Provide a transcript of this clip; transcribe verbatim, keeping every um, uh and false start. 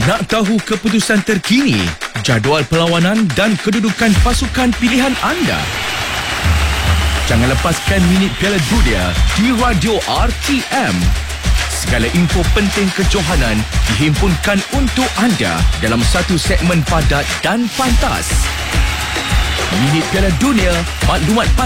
Nak tahu keputusan terkini, jadual perlawanan dan kedudukan pasukan pilihan anda? Jangan lepaskan minit Piala Dunia di Radio R T M. Segala info penting kejohanan dihimpunkan untuk anda dalam satu segmen padat dan pantas. Minit Piala Dunia, maklumat